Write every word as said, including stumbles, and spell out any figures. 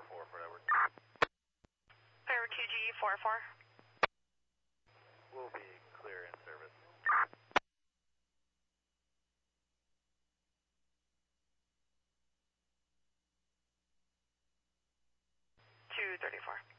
four for Edward. Edward two G four four. We'll be clear in service. two thirty-four.